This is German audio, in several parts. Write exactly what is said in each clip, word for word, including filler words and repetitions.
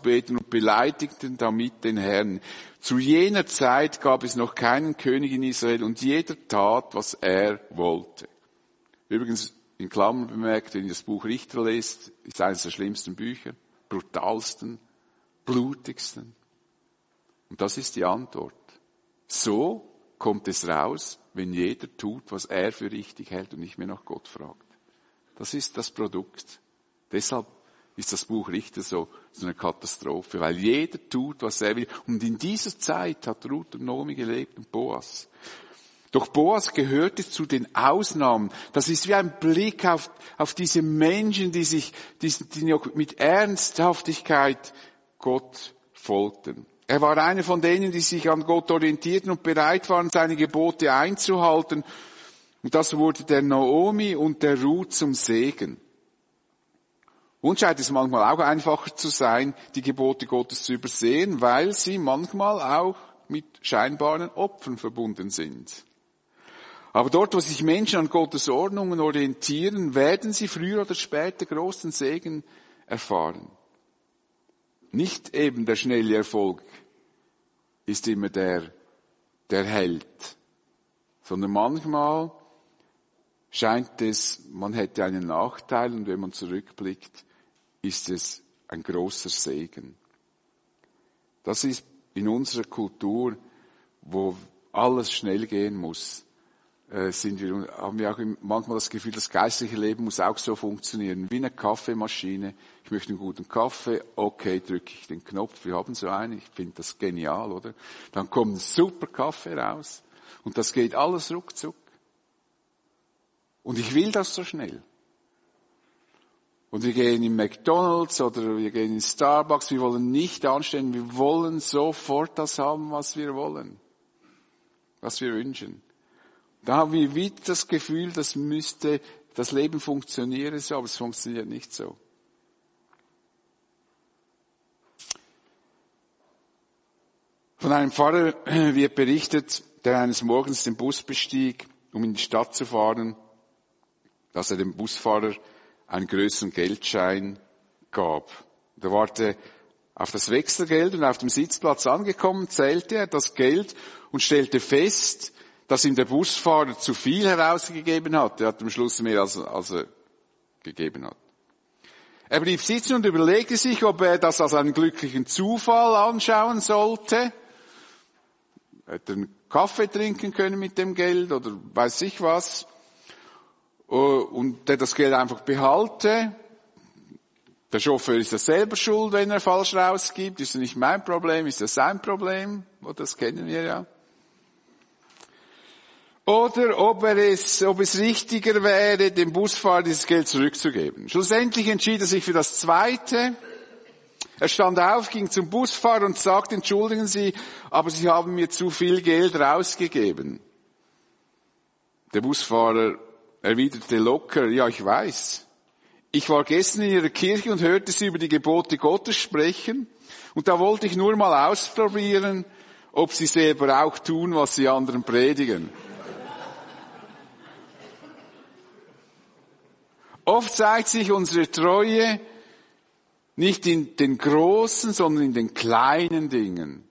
anzubeten und beleidigten damit den Herrn. Zu jener Zeit gab es noch keinen König in Israel und jeder tat, was er wollte. Übrigens, in Klammern bemerkt, wenn ihr das Buch Richter lest, ist eines der schlimmsten Bücher, brutalsten, blutigsten. Und das ist die Antwort. So kommt es raus, wenn jeder tut, was er für richtig hält und nicht mehr nach Gott fragt. Das ist das Produkt. Deshalb ist das Buch Richter so, so eine Katastrophe, weil jeder tut, was er will. Und in dieser Zeit hat Ruth und Naomi gelebt und Boas. Doch Boas gehörte zu den Ausnahmen. Das ist wie ein Blick auf, auf diese Menschen, die sich, die, die noch mit Ernsthaftigkeit Gott folgten. Er war einer von denen, die sich an Gott orientierten und bereit waren, seine Gebote einzuhalten. Und das wurde der Naomi und der Ruth zum Segen. Uns scheint es manchmal auch einfacher zu sein, die Gebote Gottes zu übersehen, weil sie manchmal auch mit scheinbaren Opfern verbunden sind. Aber dort, wo sich Menschen an Gottes Ordnungen orientieren, werden sie früher oder später großen Segen erfahren. Nicht eben der schnelle Erfolg ist immer der, der hält, sondern manchmal scheint es, man hätte einen Nachteil und wenn man zurückblickt, ist es ein großer Segen. Das ist in unserer Kultur, wo alles schnell gehen muss, sind wir, haben wir auch manchmal das Gefühl, das geistliche Leben muss auch so funktionieren, wie eine Kaffeemaschine. Ich möchte einen guten Kaffee, okay, drücke ich den Knopf, wir haben so einen, ich finde das genial, oder? Dann kommt ein super Kaffee raus und das geht alles ruckzuck. Und ich will das so schnell. Und wir gehen in McDonald's oder wir gehen in Starbucks, wir wollen nicht anstehen, wir wollen sofort das haben, was wir wollen, was wir wünschen. Da haben wir wieder das Gefühl, das müsste, das Leben funktionieren so, aber es funktioniert nicht so. Von einem Pfarrer wird berichtet, der eines Morgens den Bus bestieg, um in die Stadt zu fahren, dass er dem Busfahrer einen größeren Geldschein gab. Da warte auf das Wechselgeld und auf dem Sitzplatz angekommen, zählte er das Geld und stellte fest, dass ihm der Busfahrer zu viel herausgegeben hat. Er hat am Schluss mehr, als, als er gegeben hat. Er blieb sitzen und überlegte sich, ob er das als einen glücklichen Zufall anschauen sollte. Er hätte einen Kaffee trinken können mit dem Geld oder weiß ich was. Und der das Geld einfach behalte. Der Chauffeur ist ja selber schuld, wenn er falsch rausgibt. Ist ja nicht mein Problem, ist ja sein Problem. Das kennen wir ja. Oder ob er es, ob es richtiger wäre, dem Busfahrer dieses Geld zurückzugeben. Schlussendlich entschied er sich für das Zweite. Er stand auf, ging zum Busfahrer und sagte, entschuldigen Sie, aber Sie haben mir zu viel Geld rausgegeben. Der Busfahrer erwiderte locker, ja, ich weiß. Ich war gestern in Ihrer Kirche und hörte Sie über die Gebote Gottes sprechen. Und da wollte ich nur mal ausprobieren, ob Sie selber auch tun, was Sie anderen predigen. Oft zeigt sich unsere Treue nicht in den großen, sondern in den kleinen Dingen.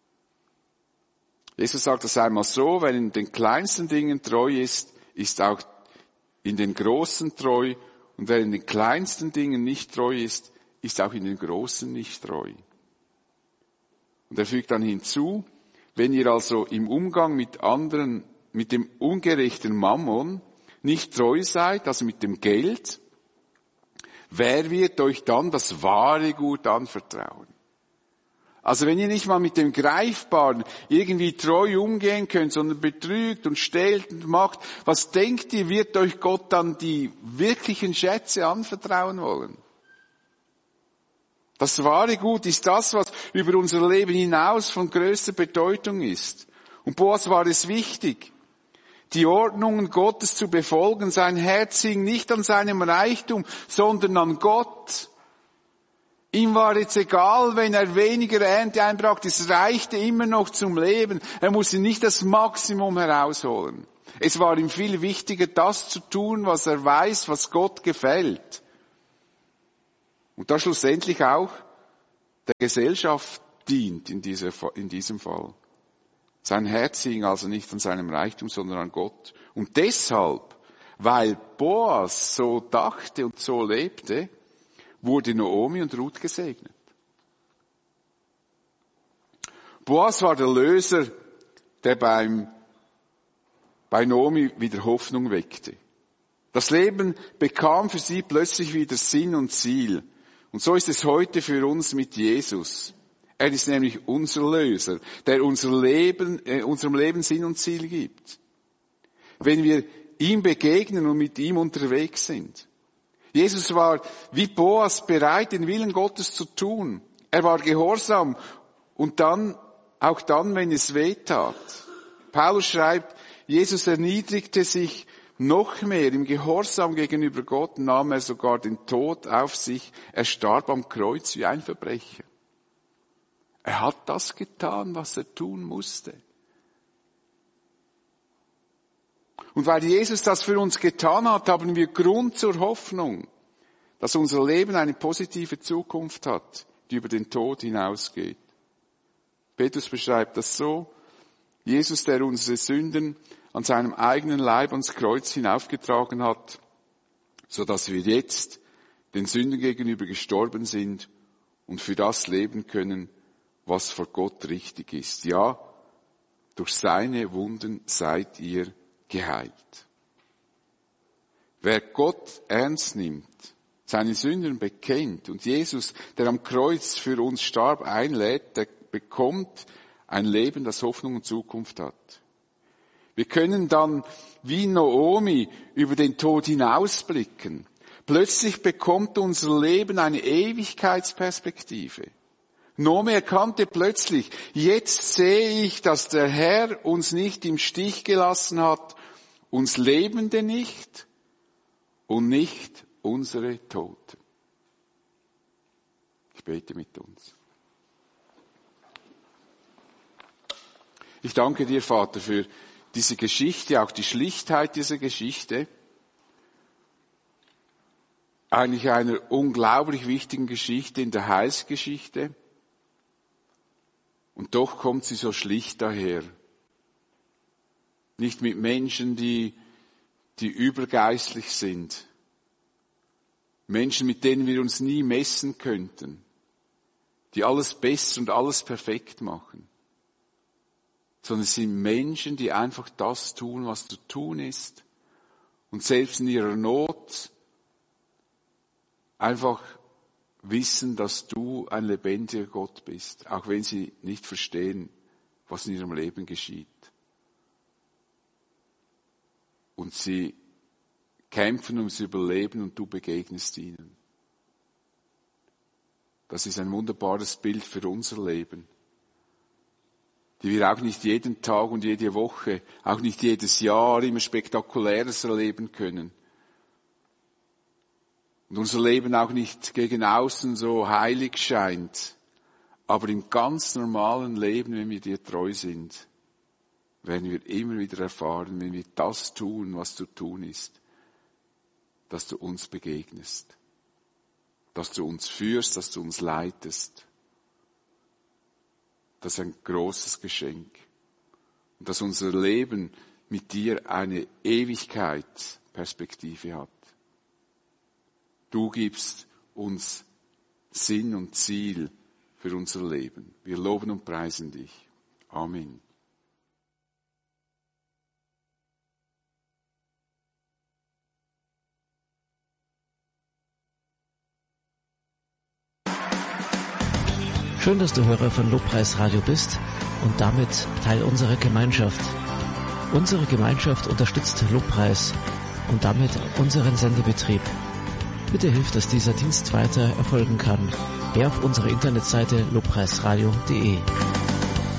Jesus sagt das einmal so, wer in den kleinsten Dingen treu ist, ist auch in den großen treu. Und wer in den kleinsten Dingen nicht treu ist, ist auch in den großen nicht treu. Und er fügt dann hinzu, wenn ihr also im Umgang mit anderen, mit dem ungerechten Mammon nicht treu seid, also mit dem Geld, wer wird euch dann das wahre Gut anvertrauen? Also wenn ihr nicht mal mit dem Greifbaren irgendwie treu umgehen könnt, sondern betrügt und stählt und macht, was denkt ihr, wird euch Gott dann die wirklichen Schätze anvertrauen wollen? Das wahre Gut ist das, was über unser Leben hinaus von größter Bedeutung ist. Und Boas war es wichtig, die Ordnungen Gottes zu befolgen. Sein Herz hing nicht an seinem Reichtum, sondern an Gott. Ihm war jetzt egal, wenn er weniger Ernte einbrachte, es reichte immer noch zum Leben. Er musste nicht das Maximum herausholen. Es war ihm viel wichtiger, das zu tun, was er weiß, was Gott gefällt. Und das schlussendlich auch der Gesellschaft dient in, dieser, in diesem Fall. Sein Herz hing also nicht an seinem Reichtum, sondern an Gott. Und deshalb, weil Boas so dachte und so lebte, wurde Naomi und Ruth gesegnet. Boas war der Löser, der beim, bei Naomi wieder Hoffnung weckte. Das Leben bekam für sie plötzlich wieder Sinn und Ziel. Und so ist es heute für uns mit Jesus. Er ist nämlich unser Löser, der unser Leben, äh, unserem Leben Sinn und Ziel gibt. Wenn wir ihm begegnen und mit ihm unterwegs sind. Jesus war wie Boas bereit, den Willen Gottes zu tun. Er war gehorsam und dann, auch dann, wenn es weh tat. Paulus schreibt, Jesus erniedrigte sich noch mehr im Gehorsam gegenüber Gott, nahm er sogar den Tod auf sich. Er starb am Kreuz wie ein Verbrecher. Er hat das getan, was er tun musste. Und weil Jesus das für uns getan hat, haben wir Grund zur Hoffnung, dass unser Leben eine positive Zukunft hat, die über den Tod hinausgeht. Petrus beschreibt das so: Jesus, der unsere Sünden an seinem eigenen Leib ans Kreuz hinaufgetragen hat, so dass wir jetzt den Sünden gegenüber gestorben sind und für das leben können, was vor Gott richtig ist. Ja, durch seine Wunden seid ihr geheilt. Wer Gott ernst nimmt, seine Sünden bekennt und Jesus, der am Kreuz für uns starb, einlädt, der bekommt ein Leben, das Hoffnung und Zukunft hat. Wir können dann wie Naomi über den Tod hinausblicken. Plötzlich bekommt unser Leben eine Ewigkeitsperspektive. Naomi erkannte plötzlich, jetzt sehe ich, dass der Herr uns nicht im Stich gelassen hat, uns Lebende nicht und nicht unsere Toten. Ich bete mit uns. Ich danke dir, Vater, für diese Geschichte, auch die Schlichtheit dieser Geschichte. Eigentlich einer unglaublich wichtigen Geschichte in der Heilsgeschichte. Und doch kommt sie so schlicht daher. Nicht mit Menschen, die, die übergeistlich sind. Menschen, mit denen wir uns nie messen könnten. Die alles besser und alles perfekt machen. Sondern es sind Menschen, die einfach das tun, was zu tun ist. Und selbst in ihrer Not einfach wissen, dass du ein lebendiger Gott bist, auch wenn sie nicht verstehen, was in ihrem Leben geschieht. Und sie kämpfen ums Überleben und du begegnest ihnen. Das ist ein wunderbares Bild für unser Leben, die wir auch nicht jeden Tag und jede Woche, auch nicht jedes Jahr immer Spektakuläres erleben können. Und unser Leben auch nicht gegen außen so heilig scheint. Aber im ganz normalen Leben, wenn wir dir treu sind, werden wir immer wieder erfahren, wenn wir das tun, was zu tun ist, dass du uns begegnest. Dass du uns führst, dass du uns leitest. Das ist ein großes Geschenk. Und dass unser Leben mit dir eine Ewigkeitsperspektive hat. Du gibst uns Sinn und Ziel für unser Leben. Wir loben und preisen dich. Amen. Schön, dass du Hörer von Lobpreis Radio bist und damit Teil unserer Gemeinschaft. Unsere Gemeinschaft unterstützt Lobpreis und damit unseren Sendebetrieb. Bitte hilf, dass dieser Dienst weiter erfolgen kann. Geh auf unsere Internetseite lobpreisradio punkt de.